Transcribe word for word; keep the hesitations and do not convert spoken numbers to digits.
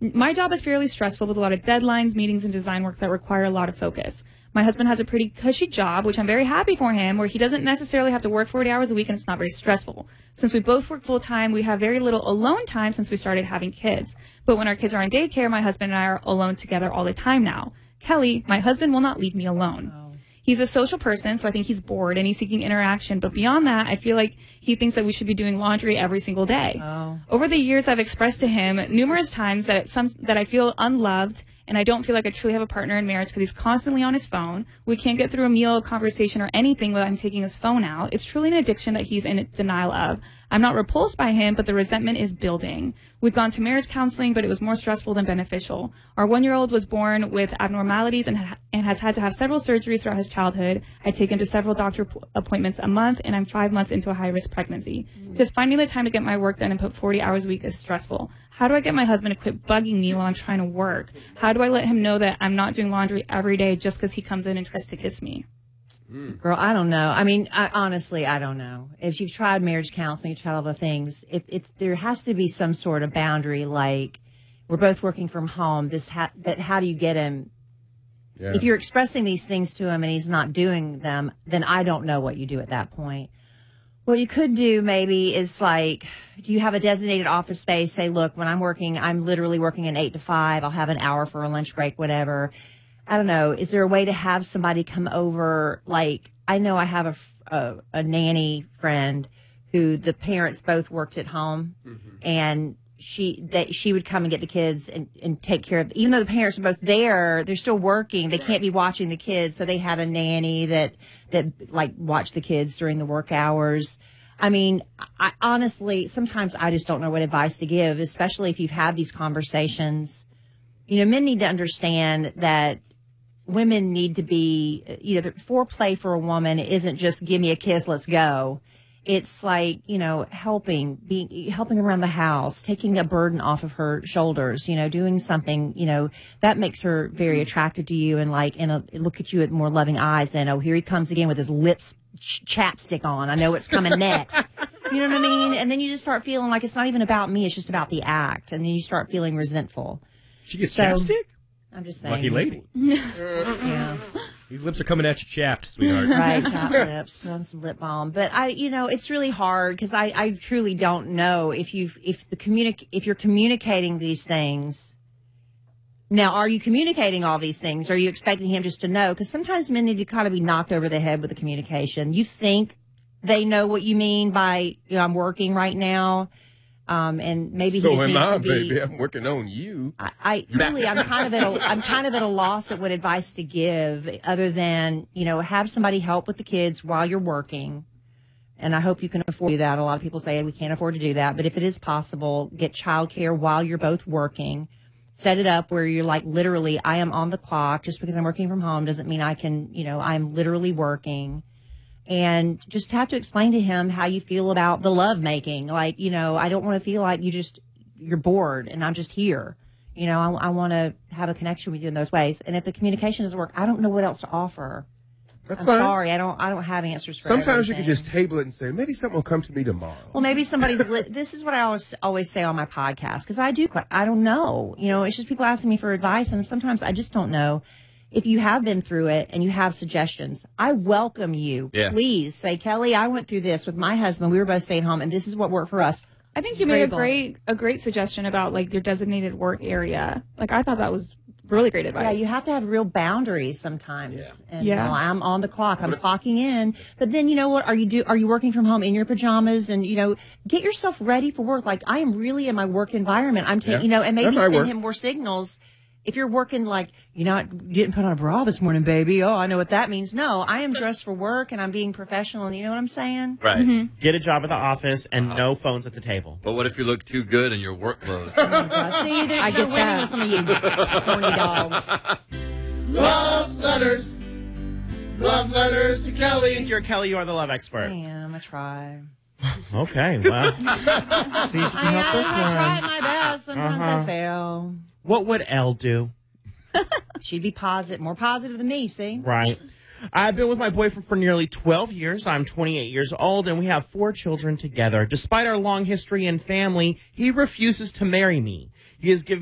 My job is fairly stressful with a lot of deadlines, meetings, and design work that require a lot of focus. My husband has a pretty cushy job, which I'm very happy for him, where he doesn't necessarily have to work forty hours a week and it's not very stressful. Since we both work full time, we have very little alone time since we started having kids. But when our kids are in daycare, my husband and I are alone together all the time now. Kelly, my husband will not leave me alone. He's a social person, so I think he's bored and he's seeking interaction. But beyond that, I feel like he thinks that we should be doing laundry every single day. Oh. Over the years, I've expressed to him numerous times that some that I feel unloved and I don't feel like I truly have a partner in marriage because he's constantly on his phone. We can't get through a meal, a conversation, or anything without him taking his phone out. It's truly an addiction that he's in denial of. I'm not repulsed by him, but the resentment is building. We've gone to marriage counseling, but it was more stressful than beneficial. Our one-year-old was born with abnormalities and, ha- and has had to have several surgeries throughout his childhood. I take him to several doctor p- appointments a month, and I'm five months into a high-risk pregnancy. Mm. Just finding the time to get my work done and put forty hours a week is stressful. How do I get my husband to quit bugging me while I'm trying to work? How do I let him know that I'm not doing laundry every day just because he comes in and tries to kiss me? Girl, I don't know. I mean, I, honestly, I don't know. If you've tried marriage counseling, you've tried all the things, if it's, there has to be some sort of boundary, like we're both working from home. This, ha- but how do you get him? Yeah. If you're expressing these things to him and he's not doing them, then I don't know what you do at that point. What you could do maybe is like, do you have a designated office space? Say, look, when I'm working, I'm literally working an eight to five. I'll have an hour for a lunch break, whatever. I don't know. Is there a way to have somebody come over? Like, I know I have a, a, a nanny friend who the parents both worked at home, mm-hmm. and she that she would come and get the kids and, and take care of. Even though the parents are both there, they're still working. They can't be watching the kids, so they had a nanny that that like watched the kids during the work hours. I mean, I honestly sometimes I just don't know what advice to give, especially if you've had these conversations. You know, men need to understand that women need to be, you know, foreplay for a woman isn't just give me a kiss, let's go. It's like, you know, helping, being, helping around the house, taking a burden off of her shoulders, you know, doing something, you know, that makes her very attracted to you and like, and a, look at you with more loving eyes and, oh, here he comes again with his lips ch- chapstick on. I know what's coming next. You know what I mean? And then you just start feeling like it's not even about me. It's just about the act. And then you start feeling resentful. She gets so, chapstick? I'm just saying. Lucky lady. Yeah. These lips are coming at you chapped, sweetheart. Right, chapped lips, put on some lip balm. But I, you know, it's really hard because I, I truly don't know if you, if the communic, if you're communicating these things. Now, are you communicating all these things? Are you expecting him just to know? Because sometimes men need to kind of be knocked over the head with the communication. You think they know what you mean by, you know, I'm working right now. Um, and maybe so he just am needs I, to be, baby. I'm working on you. I, I really, I'm kind of at a, I'm kind of at a loss at what advice to give, other than, you know, have somebody help with the kids while you're working. And I hope you can afford to do that. A lot of people say we can't afford to do that, but if it is possible, get childcare while you're both working. Set it up where you're like, literally, I am on the clock. Just because I'm working from home doesn't mean I can, you know, I'm literally working. And just have to explain to him how you feel about the love making. Like, you know, I don't want to feel like you just, you're bored and I'm just here. You know, I, I want to have a connection with you in those ways. And if the communication doesn't work, I don't know what else to offer. That's I'm fine. sorry. I don't, I don't have answers for Sometimes everything. you can just table it and say, maybe something will come to me tomorrow. Well, maybe somebody's, li- this is what I always, always say on my podcast. Cause I do, quite, I don't know. You know, it's just people asking me for advice. And sometimes I just don't know. If you have been through it and you have suggestions, I welcome you. Yeah. Please say, Kelly, I went through this with my husband. We were both staying home, and this is what worked for us. I think you made a great a great suggestion about like your designated work area. Like I thought that was really great advice. Yeah, you have to have real boundaries sometimes. Yeah. And Yeah. you know, I'm on the clock. I'm clocking in. But then you know what? Are you do? Are you working from home in your pajamas? And you know, get yourself ready for work. Like I am really in my work environment. I'm taking, Yeah. you know, and maybe That might send work. him more signals. If you're working like, you know, you didn't put on a bra this morning, baby. Oh, I know what that means. No, I am dressed for work and I'm being professional. And you know what I'm saying? Right. Mm-hmm. Get a job at the office and no phones at the table. But what if you look too good in your work clothes? Oh, God. See, there's I no get winning that. with some of you horny dogs. Love letters. Love letters to Kelly. Dear Kelly, you are the love expert. I am. I try. Okay, well. See if you I, can help I, this I try one. my best. Sometimes Uh-huh. I fail. What would Elle do? She'd be positive, more positive than me, see? Right. I've been with my boyfriend for nearly twelve years. I'm twenty-eight years old, and we have four children together. Despite our long history and family, he refuses to marry me. He has given